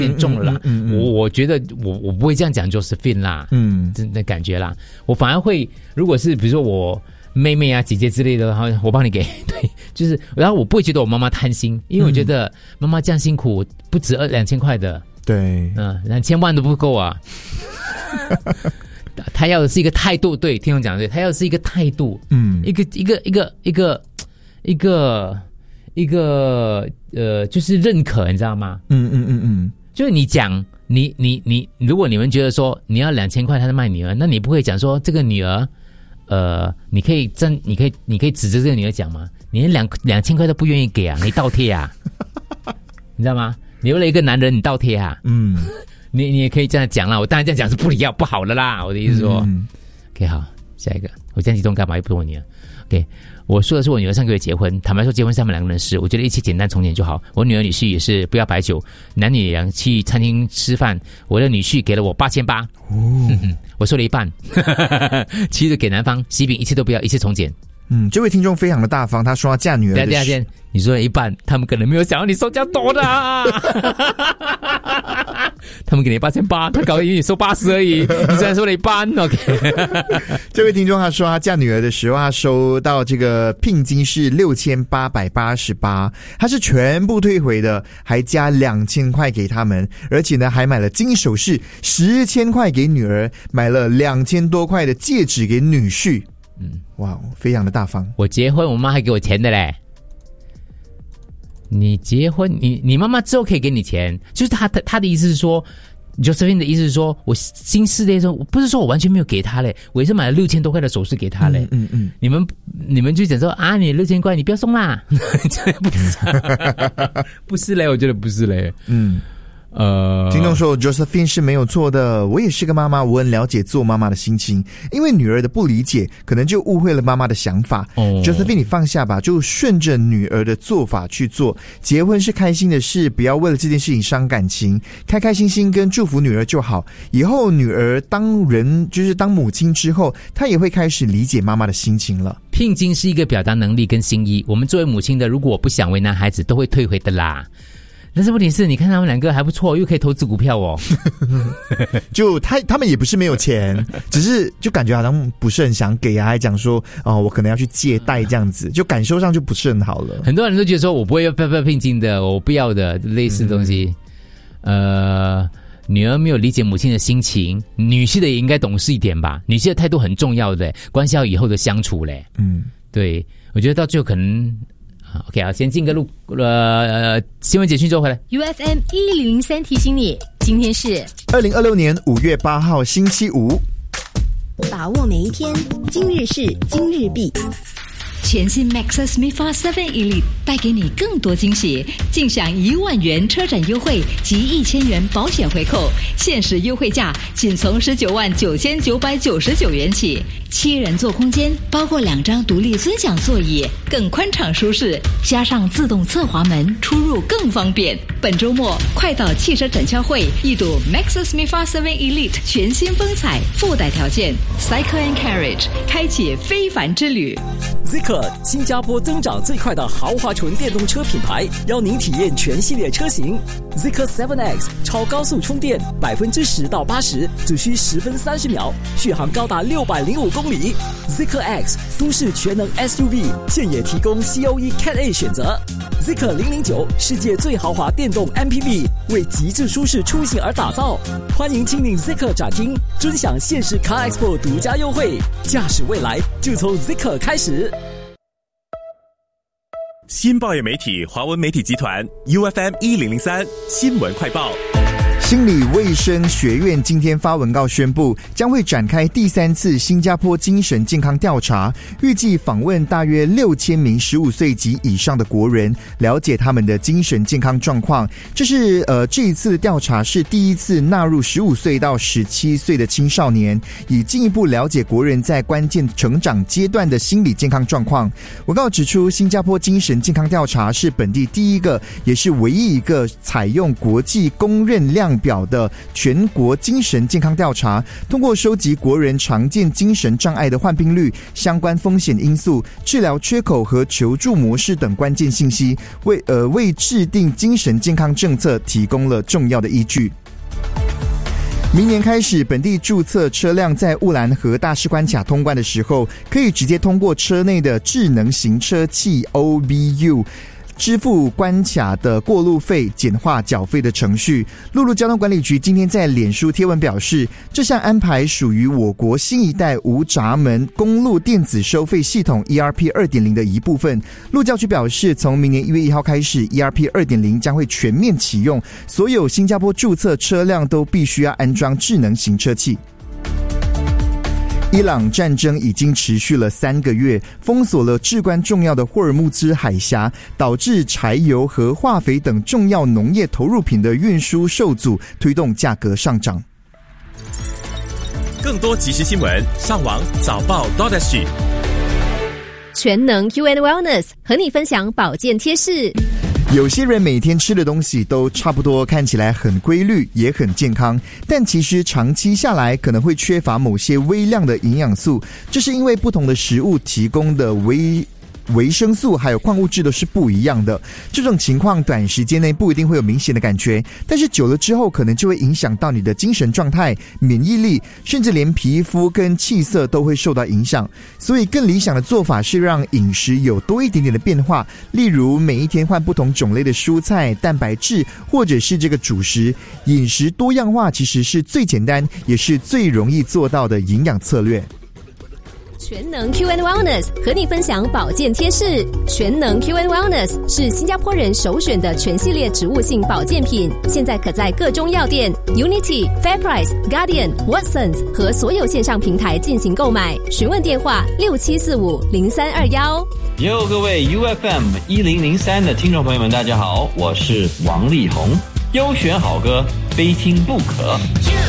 变重了啦。我觉得我不会这样讲 Josephine 啦，真的感觉啦。我反而会，如果是比如说我妹妹啊、姐姐之类的，我帮你给，对，就是，然后我不会觉得我妈妈贪心，因为我觉得妈妈这样辛苦，不止2000块的， 对 ，2000万都不够啊。他要的是一个态度，对，听我讲对，他要的是一个态度，一个就是认可，你知道吗？就是你讲，你，如果你们觉得说你要2000块，他是卖女儿，那你不会讲说这个女儿，你可以指着这个女儿讲吗？你连2000块都不愿意给啊，你倒贴啊，你知道吗？你为了一个男人，你倒贴啊，你也可以这样讲啦。我当然这样讲是不好的啦。我的意思说，OK， 好，下一个，我这样激动干嘛？又不是我女儿。OK， 我说的是我女儿上个月结婚，坦白说，结婚是他们2个人的事，我觉得一切简单从简就好。我女儿女婿也是不要摆酒，男女俩去餐厅吃饭，我的女婿给了我8800，我收了一半，其余给男方，喜饼一切都不要，一切从简。 这位听众非常的大方，他说要嫁女儿的事。 你说了一半，他们可能没有想要你收这样多的啊。他们给你8800，他搞得以为你收80而已，你虽然收了一半。OK， 这位听众他说他嫁女儿的时候，他收到这个聘金是6888，他是全部退回的，还加2000块给他们，而且呢还买了金首饰10千块给女儿，买了2000多块的戒指给女婿。哇，非常的大方。 我结婚，我妈还给我钱的嘞。你结婚，你妈妈之后可以给你钱，就是他的意思是说 ，Josephine 的意思是说，我新事业的时候，不是说我完全没有给他嘞，我也是买了6000多块的首饰给他嘞。你们就讲说啊，你6000块你不要送啦，不是嘞，我觉得不是嘞。 听众说 Josephine 是没有错的，我也是个妈妈，我很了解做妈妈的心情，因为女儿的不理解可能就误会了妈妈的想法。Josephine 你放下吧，就顺着女儿的做法去做，结婚是开心的事，不要为了这件事情伤感情，开开心心跟祝福女儿就好，以后女儿当母亲之后，她也会开始理解妈妈的心情了。 聘金是一个表达能力跟心意，我们作为母亲的，如果我不想为难孩子，都会退回的啦。但是问题是，你看他们2个还不错，又可以投资股票哦。 就他们也不是没有钱，只是就感觉好像不是很想给啊，还讲说我可能要去借贷这样子，就感受上就不是很好了。 很多人都觉得说我不会要聘金的，我不要的类似的东西。女儿没有理解母亲的心情，女婿的也应该懂事一点吧。女婿的态度很重要的，关系到以后的相处嘞。对，我觉得到最后可能。OK 啊，先进个新闻简讯之后回来。 UFM 1003提醒你，今天是 2026年5月8号星期五。 把握每一天，今日事今日毕。 全新 Maxus MIFA 7 Elite 带给你更多惊喜，尽享1万元车展优惠及1000元保险回扣，限时优惠价仅从199999元起。7人座空间，包括2张独立尊享座椅，更宽敞舒适，加上自动侧滑门，出入更方便。本周末快到汽车展销会一睹 Maxus MIFA 7 Elite 全新风采，附带条件 Cycle and Carriage 开启非凡之旅。 Zeekr 新加坡增长最快的豪华纯电动车品牌，邀您体验全系列车型。Zeekr 7X 超高速充电，10%到80%只需10分30秒，续航高达605公里。Zeekr X 都市全能 SUV， 现也提供 COE Cat A 选择。Zeekr 009世界最豪华电动 MPV， 为极致舒适出行而打造。欢迎亲临 Zeekr 展厅，尊享限时 Car Expo 独家优惠，驾驶未来就从 Zeekr 开始。 新报业媒体华文媒体集团 UFM 1003新闻快报。 心理卫生学院今天发文告宣布，将会展开第3次新加坡精神健康调查，预计访问大约6000名15岁及以上的国人，了解他们的精神健康状况。这是这一次的调查是第一次纳入15岁到17岁的青少年，以进一步了解国人在关键成长阶段的心理健康状况。文告指出，新加坡精神健康调查是本地第一个，也是唯一一个采用国际公认量表的全国精神健康调查，通过收集国人常见精神障碍的患病率、相关风险因素、治疗缺口和求助模式等关键信息，为制定精神健康政策提供了重要的依据。明年开始，本地注册车辆在乌兰和大使关卡通关的时候，可以直接通过车内的智能行车器 OBU支付关卡的过路费，简化缴费的程序。陆路交通管理局今天在脸书贴文表示，这项安排属于我国新一代无闸门公路电子收费系统 ERP 2.0 的一部分。路教局表示，从明年1月1号开始， ERP 2.0 将会全面启用，所有新加坡注册车辆都必须要安装智能行车器。伊朗战争已经持续了3个月，封锁了至关重要的霍尔木兹海峡，导致柴油和化肥等重要农业投入品的运输受阻，推动价格上涨。 更多即时新闻，上网早报 .SG。 全能 UN Wellness 和你分享保健贴士。 有些人每天吃的东西都差不多，看起来很规律，也很健康，但其实长期下来可能会缺乏某些微量的营养素，这是因为不同的食物提供的维生素还有矿物质都是不一样的。这种情况短时间内不一定会有明显的感觉，但是久了之后可能就会影响到你的精神状态、免疫力，甚至连皮肤跟气色都会受到影响。所以更理想的做法是让饮食有多一点点的变化，例如每一天换不同种类的蔬菜、蛋白质，或者是这个主食。饮食多样化其实是最简单也是最容易做到的营养策略。 全能 QN Wellness 和你分享保健贴士。全能 QN Wellness 是新加坡人首选的全系列植物性保健品，现在可在各中药店、Unity、FairPrice、Guardian、Watsons 和所有线上平台进行购买。询问电话67450321。 哟，各位 UFM 1003的听众朋友们，大家好，我是王力宏。优选好歌，非听不可。